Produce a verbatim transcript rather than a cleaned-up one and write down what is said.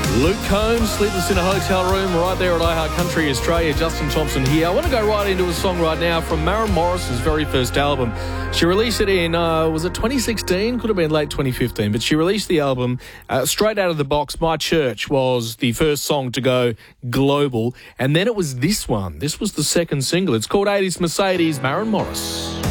Luke Combs, Sleepless in a Hotel Room, right there at iHeart Country Australia. Justin Thompson here. I want to go right into a song right now from Maren Morris's very first album. She released it in, uh, was it twenty sixteen? Could have been late twenty fifteen, but she released the album uh, straight out of the box. My Church was the first song to go global, and then it was this one. This was the second single. It's called eighties Mercedes, Maren Morris.